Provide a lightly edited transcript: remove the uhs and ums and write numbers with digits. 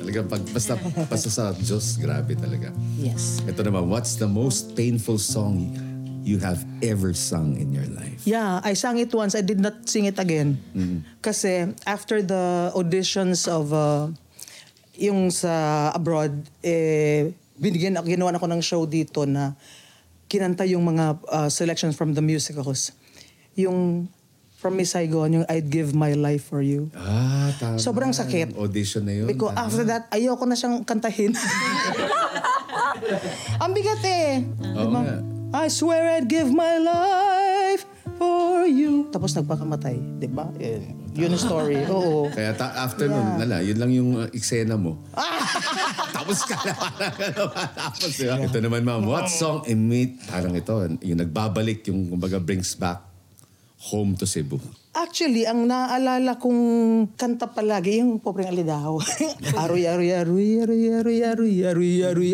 Talaga, basta sa Diyos, grabe talaga. Yes. Ito naman, what's the most painful song you have ever sung in your life? Yeah, I sang it once. I did not sing it again. Kasi after the auditions of yung sa abroad, ginawa ako ng show dito na kinanta yung mga selections from the musicals. Yung from Miss Saigon, yung I'd Give My Life For You. Tama. Sobrang sakit. Audition na yun. Because after that, ayoko na siyang kantahin. Ang bigat eh. Oo Diba? nga. I swear I'd give my life for you. Tapos nagpakamatay. Diba? Yun ang story. Oo. Kaya after nun, yun lang yung eksena mo. Tapos ka na. Tapos yun. Ito naman, ma'am. What song parang ito, yung nagbabalik, yung kumbaga brings back home to Cebu? Actually, ang naaalala kong kanta palagi, yung Pobreng Alidahaw. Aroy, aroy, aroy, aroy, aroy, aroy, aroy, aroy,